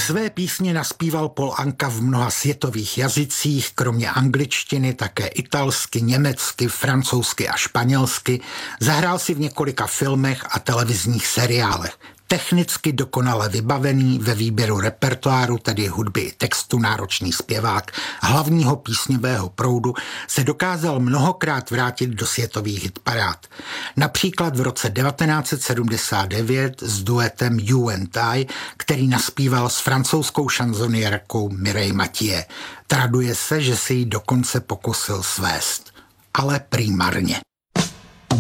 Své písně naspíval Paul Anka v mnoha světových jazycích, kromě angličtiny také italsky, německy, francouzsky a španělsky. Zahrál si v několika filmech a televizních seriálech. Technicky dokonale vybavený ve výběru repertoáru, tedy hudby i textu, náročný zpěvák hlavního písňového proudu, se dokázal mnohokrát vrátit do světových hitparád. Například v roce 1979 s duetem You and I, který naspíval s francouzskou šanzoniérkou Mireille Mathieu. Traduje se, že se jí dokonce pokusil svést. Ale prý marně.